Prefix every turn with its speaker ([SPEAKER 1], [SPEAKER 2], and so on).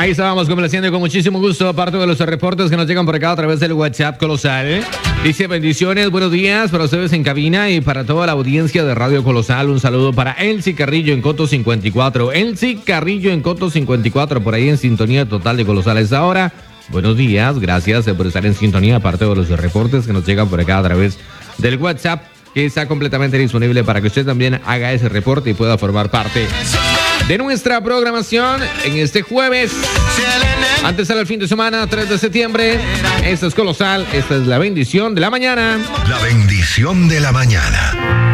[SPEAKER 1] Ahí estábamos complaciendo con muchísimo gusto, aparte de los reportes que nos llegan por acá a través del WhatsApp Colosal. Dice bendiciones, buenos días para ustedes en cabina y para toda la audiencia de Radio Colosal. Un saludo para Elsie Carrillo en Coto 54. Elsie Carrillo en Coto 54, por ahí en sintonía total de Colosal a esta hora. Buenos días, gracias por estar en sintonía, aparte de los reportes que nos llegan por acá a través del WhatsApp, que está completamente disponible para que usted también haga ese reporte y pueda formar parte de nuestra programación en este jueves. Antes era el fin de semana, 3 de septiembre. Esto es Colosal, esta es la bendición de la mañana.
[SPEAKER 2] La bendición de la mañana.